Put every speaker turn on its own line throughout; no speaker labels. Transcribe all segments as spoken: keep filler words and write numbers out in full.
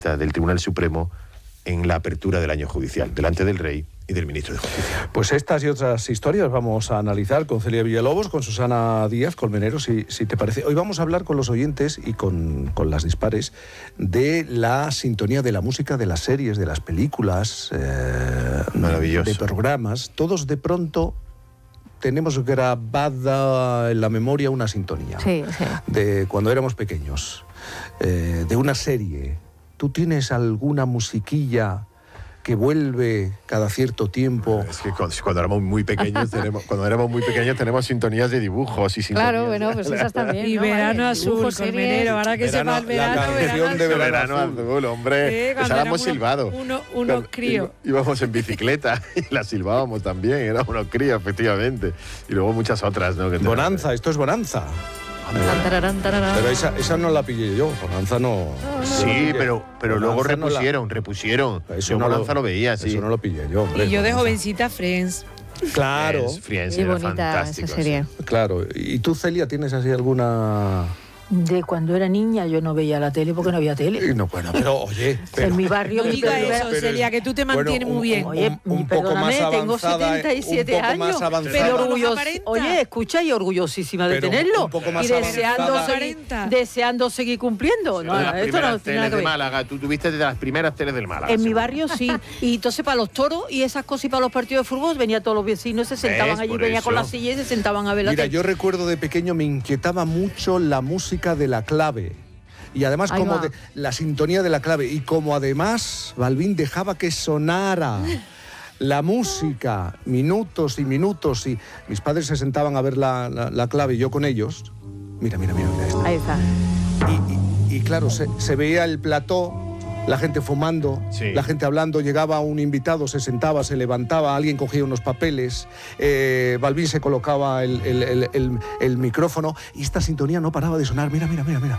del Tribunal Supremo en la apertura del año judicial, delante del rey y del ministro de Justicia.
Pues estas y otras historias vamos a analizar con Celia Villalobos, con Susana Díaz Colmenero, si, si te parece. Hoy vamos a hablar con los oyentes y con, con las dispares de la sintonía de la música, de las series, de las películas, eh,
Maravilloso.
de programas. Todos de pronto tenemos grabada en la memoria una sintonía.
Sí, sí.
De cuando éramos pequeños, eh, de una serie. ¿Tú tienes alguna musiquilla que vuelve cada cierto tiempo?
Es que cuando, cuando éramos muy pequeños tenemos, cuando éramos muy pequeños tenemos sintonías de dibujos y sintonías.
Claro, bueno, pues esas también.
Y
¿no?
verano
Vale,
azul,
dibujos,
Colmenero, ahora que
Verano-
se va el verano,
la canción
verano
de
azul.
verano
azul, azul, hombre.
Sí,
Esa
cuando
la hemos
éramos
silbado.
uno- unos
Cuando
críos.
iba- Íbamos en bicicleta y la silbábamos también, éramos unos críos, efectivamente. Y luego muchas otras, ¿no? Que tenemos.
Bonanza, esto es Bonanza.
Tan, tararán, tararán.
Pero esa, esa no la pillé yo, Bonanza no...
Sí, pero, pero luego
Bonanza no la-
repusieron, repusieron.
Eso
Yo
no
Bonanza lo, veía, sí.
Eso no lo pillé yo, hombre.
Y yo de
Bonanza.
jovencita, Friends.
Claro,
Friends, Friends
Qué
era
bonita
fantástico,
esa serie.
sí.
claro. ¿Y tú, Celia, tienes así alguna...?
De cuando era niña yo no veía la tele porque no había tele.
Eh, No, bueno, pero oye... Pero,
En mi barrio...
No
mi
diga
primera-
eso,
pero-
Celia, que tú te
bueno,
mantienes
un-
muy bien.
un-
Oye,
un poco
perdóname,
más
tengo
avanzada,
setenta y siete
un poco más
años.
avanzada.
Pero
Pero
orgullosa.
no aparenta.
Oye, escucha, y orgullosísima de
Pero
tenerlo.
un poco más
y deseando
avanzada.
seguir,
aparenta.
deseando seguir cumpliendo. No,
Una de las
esto no
primeras
tiene nada
teles
que
de
ver.
Málaga. Tú tuviste de las primeras teles del Málaga.
En mi
seguro.
barrio sí. Y entonces para los toros y esas cosas y para los partidos de fútbol venía todos los vecinos, se sentaban
¿Ves?
allí,
Por
venía
eso.
con la silla y se sentaban a ver la
Mira,
tele.
yo recuerdo de pequeño me inquietaba mucho la música de La Clave. Y además
Ahí
como
va.
de, la sintonía de La Clave. Y como además Balbín dejaba que sonara la música, minutos y minutos. Y mis padres se sentaban a ver La, la, la Clave y yo con ellos. Mira, mira, mira, mira esto.
Ahí está.
Y, y- y claro, se, se veía el plató, la gente fumando,
Sí.
la gente hablando, llegaba un invitado, se sentaba, se levantaba, alguien cogía unos papeles, eh, Balbín se colocaba el, el- el- el- el micrófono y esta sintonía no paraba de sonar. Mira, mira, mira, mira.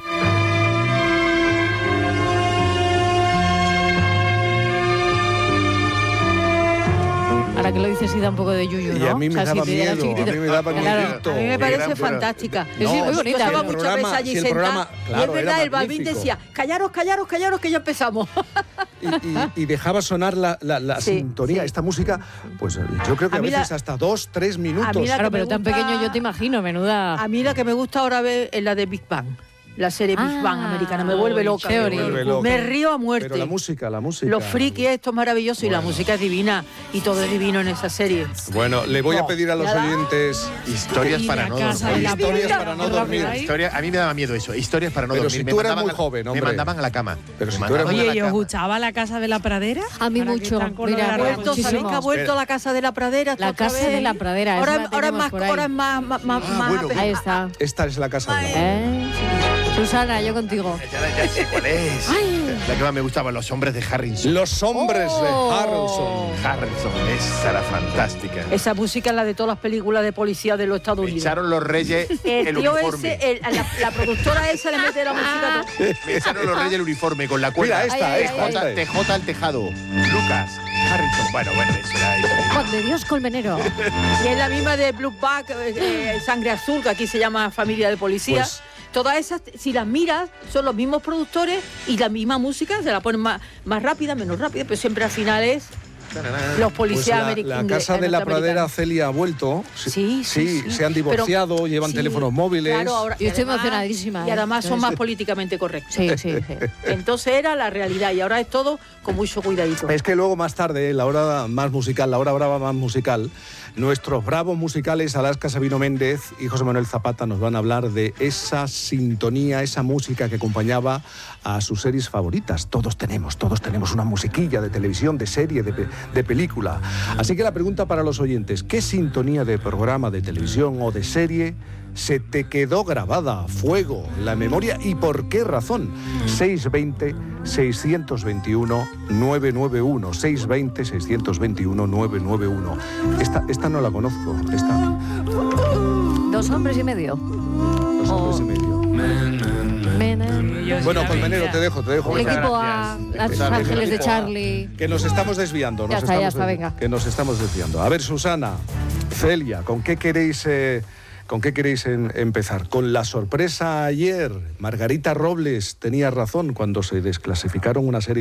Ahora que lo dices sí da un poco de yuyu, ¿no?
Y a mí me
O sea,
daba
si te-
miedo,
chiquitito.
a mí me daba
Claro.
miedito.
A mí me
Qué
parece
gran fuera-
fantástica.
Sí, sí, muy
Yo
bonita.
estaba
Si el
muchas
programa-
veces allí
si el
sentada
programa-
y
claro,
es verdad,
era
el Balbín
magnífico.
decía, callaros, callaros, callaros, que ya empezamos.
Y, y- y dejaba sonar la, la- la
Sí,
sintonía,
sí.
esta música, pues yo creo que
A
a,
mí la-
veces hasta dos, tres minutos.
A mí la-
Claro,
que
pero
me
tan
gusta-
pequeño yo te imagino, menuda...
A mí la que me gusta ahora ver es la de Big Bang. La serie Big
Ah,
Bang americana. Me vuelve loca.
qué
Me,
horrible.
vuelve loca.
me río a muerte.
Pero la música, la música.
Los frikis, esto es maravilloso y la
Bueno.
música es divina. Y todo es divino en esa serie.
Bueno, le voy a
No,
pedir a los
nada.
oyentes...
Historias
Y
para
la
no
casa
dormir.
de la
Historias
vida.
para no
¿Verdad,
dormir.
Pilar?
Historia- a mí me daba miedo eso, historias para no
Pero
dormir.
si
Me
tú eras
mandaban
muy
a-
joven, hombre.
Me mandaban a la cama.
Pero si
Me
tú eras
mandaban
muy-
a la
Oye, ¿y os
cama.
gustaba la casa de la pradera?
A mí
Ahora que
mucho.
están con lo
Mira,
de la
bueno,
Vuelto, ¿sabéis
muchísimo.
que ha vuelto la casa de la pradera?
La
otra
casa
vez?
de la pradera, esa
Ahora,
la
ahora, es
tenemos
más,
por ahí.
ahora es más, más, más,
Ah,
más
bueno.
ape-
Ahí está.
Esta es la casa de la...
¿Eh? Susana, yo contigo.
Ya, ya sé cuál es.
Ay.
La que más me gustaba, Los hombres de Harrison.
Los hombres
Oh.
de Harrison.
Harrison, esa era fantástica.
Esa música es la de todas las películas de policía de los Estados
Me
Unidos.
echaron los reyes
El
el
tío
uniforme.
ese, el- la, la productora esa le mete la música. a todo.
Me echaron los reyes el uniforme con la cuerda.
Mira, esta,
Ay, ay,
esta,
ay,
esta.
T J al tejado. Lucas. Harrison. Bueno, bueno, eso era eso.
Juan de Dios Colmenero.
Y es la misma de Blue Back, eh, Sangre Azul, que aquí se llama Familia de Policía.
Pues-
Todas esas, si las miras, son los mismos productores y la misma música, se la ponen más, más rápida, menos rápida, pero siempre al final es los
Pues
policías
la,
americanos.
la casa de la pradera, Celia, ha vuelto.
Sí, sí, sí.
Se han divorciado,
Pero-
llevan
sí,
teléfonos móviles.
Claro, ahora,
Yo
y
estoy
además-
emocionadísima,
Y
¿eh?
además son más políticamente correctos.
Sí, sí, sí.
Entonces era la realidad y ahora es todo con mucho cuidadito.
Es que luego más tarde, la hora más musical, la hora brava más musical, nuestros bravos musicales Alaska Sabino Méndez y José Manuel Zapata nos van a hablar de esa sintonía, esa música que acompañaba a sus series favoritas. Todos tenemos, todos tenemos una musiquilla de televisión, de serie, de, pe- de película. Así que la pregunta para los oyentes, ¿qué sintonía de programa de televisión o de serie se te quedó grabada a fuego en la memoria y por qué razón? seis dos cero, seis dos uno, nueve nueve uno, seis dos cero, seis dos uno, nueve nueve uno. Esta, esta no la conozco, esta.
Dos hombres y medio.
Dos hombres y medio.
Mena.
Bueno, Colmenero, te dejo, te dejo.
El
Muchas
equipo A,
gracias.
Los
Empezar,
Ángeles de
equipo A.
Charlie.
Que nos estamos desviando.
Ya
nos
está, ya
estamos
está,
desvi-
venga.
Que nos estamos desviando. A ver, Susana, Celia, ¿con qué queréis, eh, ¿Con qué queréis en- empezar? Con la sorpresa ayer. Margarita Robles tenía razón cuando se desclasificaron una serie